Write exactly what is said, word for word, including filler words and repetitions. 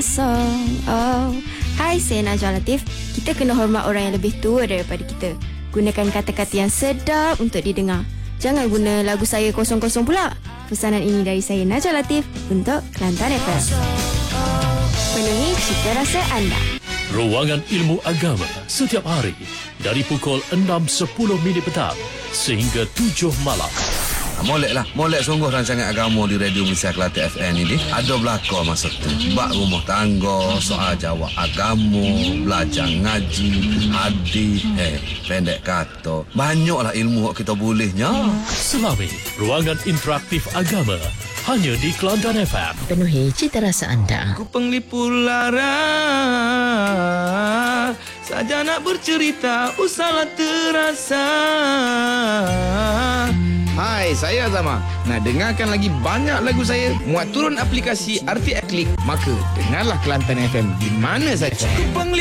Song. Oh. Hai, saya Najwa Latif. Kita kena hormat orang yang lebih tua daripada kita. Gunakan kata-kata yang sedap untuk didengar. Jangan guna lagu saya kosong kosong pula. Pesanan ini dari saya Najwa Latif untuk Kelantan F M. Penuhi cita rasa anda. Ruangan Ilmu Agama setiap hari dari pukul enam sepuluh minit petang sehingga tujuh malam. Molek lah, molek sungguh rancangan agama di Radio Malaysia Kelantan F M ini. Ada belakang masa tu. Bak rumah tangga, soal jawab agama, belajar ngaji, hadis, eh, pendek kata. Banyaklah ilmu yang kita bolehnya. Selami Ruangan Interaktif Agama hanya di Kelantan F M. Penuhi cita rasa anda. Ku penglipu lara, saja nak bercerita, usahlah terasa. Hai, saya Azama. Nak dengarkan lagi banyak lagu saya? Muat turun aplikasi R T X Klik, maka dengarlah Kelantan F M di mana saja.